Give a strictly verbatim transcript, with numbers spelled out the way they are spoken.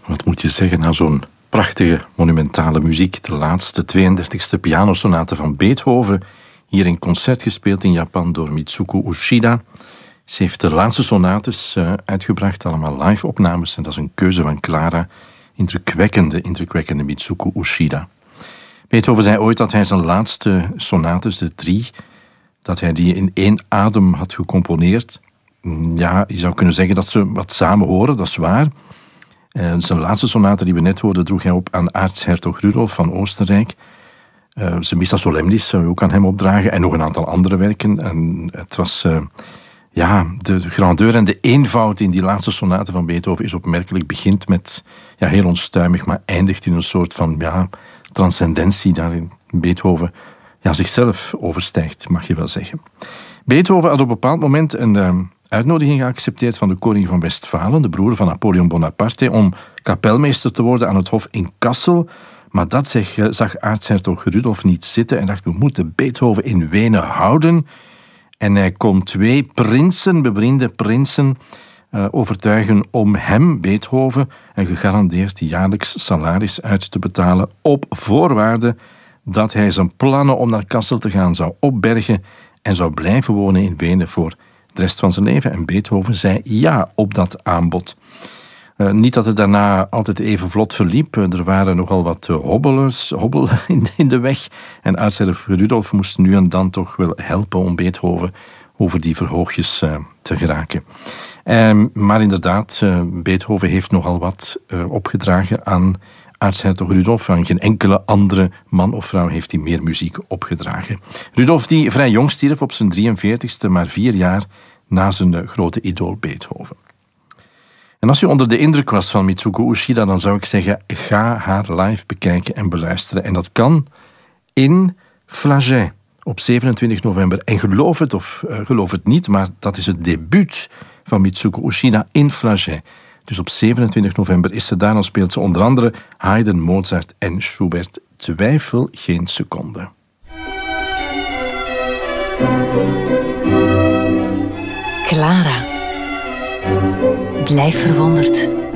Wat moet je zeggen na zo'n prachtige, monumentale muziek? De laatste tweeëndertigste pianosonate van Beethoven, hier in concert gespeeld in Japan door Mitsuko Uchida. Ze heeft de laatste sonates uh, uitgebracht, allemaal live-opnames. En dat is een keuze van Clara. Indrukwekkende, indrukwekkende Mitsuko Uchida. Beethoven zei ooit dat hij zijn laatste sonates, de drie, dat hij die in één adem had gecomponeerd. Ja, je zou kunnen zeggen dat ze wat samenhoren, dat is waar. Uh, zijn laatste sonate die we net hoorden droeg hij op aan aartshertog Rudolf van Oostenrijk. Uh, zijn Missa Solemnis zou je ook aan hem opdragen en nog een aantal andere werken. En het was... Uh, ja, de grandeur en de eenvoud in die laatste sonate van Beethoven is opmerkelijk. Begint met, ja, heel onstuimig, maar eindigt in een soort van, ja, transcendentie daarin. Beethoven, ja, zichzelf overstijgt, mag je wel zeggen. Beethoven had op een bepaald moment een uh, uitnodiging geaccepteerd van de koning van Westfalen, de broer van Napoleon Bonaparte, om kapelmeester te worden aan het hof in Kassel. Maar dat zag, zag aartshertog Rudolf niet zitten en dacht, we moeten Beethoven in Wenen houden. En hij kon twee prinsen, bevriende prinsen, uh, overtuigen om hem, Beethoven, een gegarandeerd jaarlijks salaris uit te betalen, op voorwaarde dat hij zijn plannen om naar Kassel te gaan zou opbergen en zou blijven wonen in Wenen voor de rest van zijn leven. En Beethoven zei ja op dat aanbod. Uh, niet dat het daarna altijd even vlot verliep. Uh, er waren nogal wat uh, hobbelers, hobbel in, in de weg. En aartshertog Rudolf moest nu en dan toch wel helpen om Beethoven over die verhoogjes uh, te geraken. Uh, maar inderdaad, uh, Beethoven heeft nogal wat uh, opgedragen aan aartshertog Rudolf. Aan geen enkele andere man of vrouw heeft hij meer muziek opgedragen. Rudolf, die vrij jong stierf op zijn drieënveertigste, maar vier jaar na zijn uh, grote idool Beethoven. En als je onder de indruk was van Mitsuko Uchida, dan zou ik zeggen, ga haar live bekijken en beluisteren. En dat kan in Flagey op zevenentwintig november. En geloof het of uh, geloof het niet, maar dat is het debuut van Mitsuko Uchida in Flagey. Dus op zevenentwintig november is ze daar, dan speelt ze onder andere Haydn, Mozart en Schubert. Twijfel geen seconde. Clara. Blijf verwonderd.